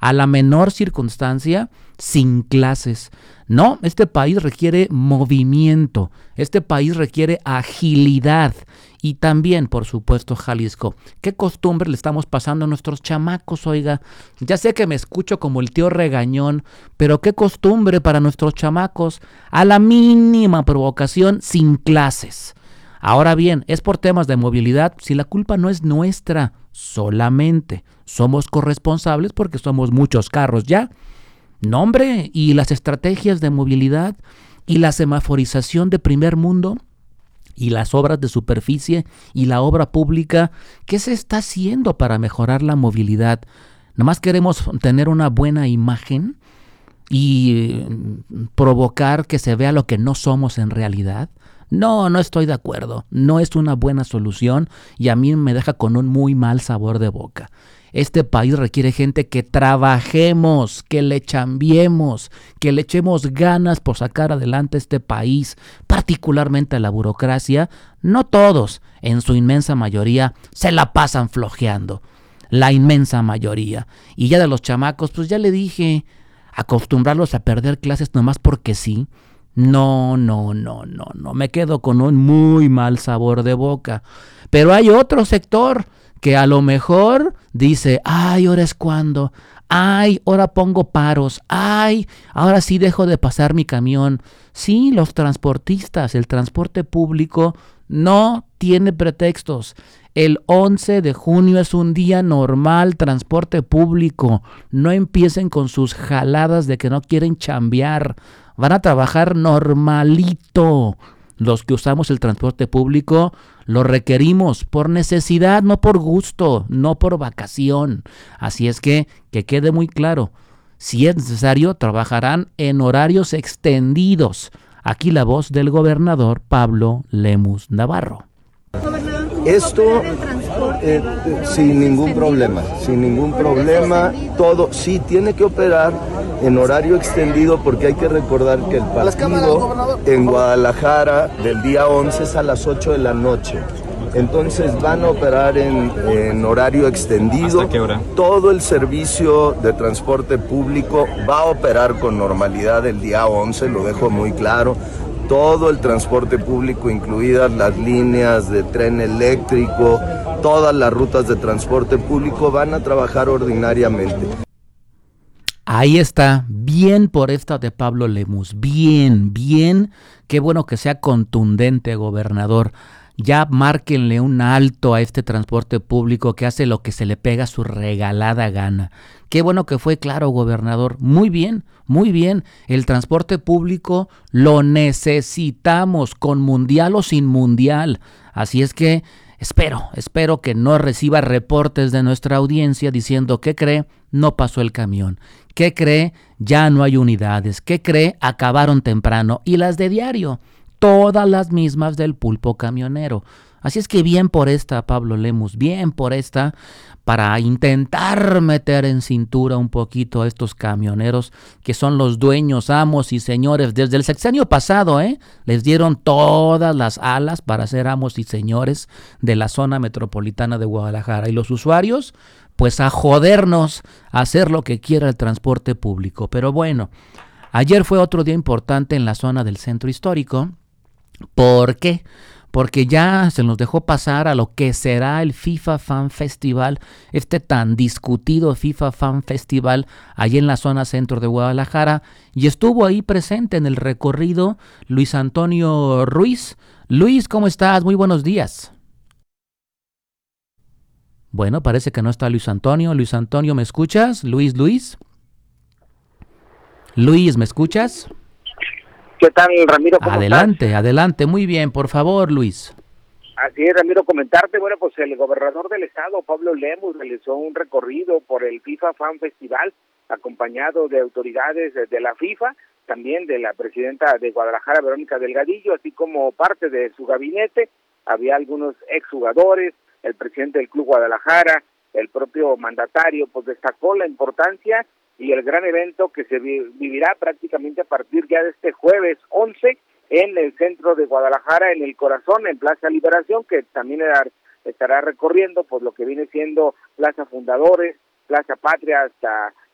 a la menor circunstancia, sin clases. No, este país requiere movimiento, este país requiere agilidad. Y también, por supuesto, Jalisco. ¿Qué costumbre le estamos pasando a nuestros chamacos, oiga? Ya sé que me escucho como el tío regañón, pero qué costumbre para nuestros chamacos. A la mínima provocación, sin clases. Ahora bien, es por temas de movilidad, si la culpa no es nuestra solamente. Somos corresponsables porque somos muchos carros ya. No, hombre, y las estrategias de movilidad y la semaforización de primer mundo y las obras de superficie y la obra pública, ¿qué se está haciendo para mejorar la movilidad? Nomás queremos tener una buena imagen y provocar que se vea lo que no somos en realidad. No, no estoy de acuerdo. No es una buena solución y a mí me deja con un muy mal sabor de boca. Este país requiere gente que trabajemos, que le chambiemos, que le echemos ganas por sacar adelante este país, particularmente la burocracia. No todos, en su inmensa mayoría, se la pasan flojeando. La inmensa mayoría. Y ya de los chamacos, pues ya le dije, acostumbrarlos a perder clases nomás porque sí. No, me quedo con un muy mal sabor de boca. Pero hay otro sector que a lo mejor dice, ay, ahora es cuando, ay, ahora pongo paros, ay, ahora sí dejo de pasar mi camión. Sí, los transportistas, el transporte público no tiene pretextos. El 11 de junio es un día normal, transporte público. No empiecen con sus jaladas de que no quieren chambear. Van a trabajar normalito. Los que usamos el transporte público lo requerimos por necesidad, no por gusto, no por vacación. Así es que quede muy claro, si es necesario, trabajarán en horarios extendidos. Aquí la voz del gobernador Pablo Lemus Navarro. Esto sin ningún problema, todo sí tiene que operar en horario extendido porque hay que recordar que el partido en Guadalajara del día 11 es a las 8 de la noche. Entonces van a operar en horario extendido. ¿Hasta qué hora? Todo el servicio de transporte público va a operar con normalidad el día 11, lo dejo muy claro. Todo el transporte público, incluidas las líneas de tren eléctrico, todas las rutas de transporte público van a trabajar ordinariamente. Ahí está, bien por esta de Pablo Lemus, bien, qué bueno que sea contundente, gobernador. Ya márquenle un alto a este transporte público que hace lo que se le pega a su regalada gana. Qué bueno que fue claro, gobernador. Muy bien. El transporte público lo necesitamos, con mundial o sin mundial. Así es que espero que no reciba reportes de nuestra audiencia diciendo, ¿qué cree? No pasó el camión. ¿Qué cree? Ya no hay unidades. ¿Qué cree? Acabaron temprano. Y las de diario, todas las mismas del pulpo camionero. Así es que bien por esta, Pablo Lemus, bien por esta, para intentar meter en cintura un poquito a estos camioneros que son los dueños, amos y señores. Desde el sexenio pasado, les dieron todas las alas para ser amos y señores de la zona metropolitana de Guadalajara. Y los usuarios, pues a jodernos, a hacer lo que quiera el transporte público. Pero bueno, ayer fue otro día importante en la zona del centro histórico. ¿Por qué? Porque ya se nos dejó pasar a lo que será el FIFA Fan Festival, este tan discutido FIFA Fan Festival, allí en la zona centro de Guadalajara, y estuvo ahí presente en el recorrido Luis Antonio Ruiz. Luis, ¿cómo estás? Muy buenos días. Bueno, parece que no está Luis Antonio. Luis Antonio, ¿me escuchas? Luis, ¿me escuchas? ¿Qué tal, Ramiro? ¿Cómo Adelante, estás? adelante, muy bien, por favor, Luis. Así es, Ramiro, comentarte, bueno, pues el gobernador del estado, Pablo Lemus, realizó un recorrido por el FIFA Fan Festival, acompañado de autoridades de la FIFA, también de la presidenta de Guadalajara, Verónica Delgadillo, así como parte de su gabinete. Había algunos exjugadores, el presidente del Club Guadalajara, el propio mandatario, pues destacó la importancia y el gran evento que se vivirá prácticamente a partir ya de este jueves 11 en el centro de Guadalajara, en el corazón, en Plaza Liberación, que también estará recorriendo pues lo que viene siendo Plaza Fundadores, Plaza Patria, hasta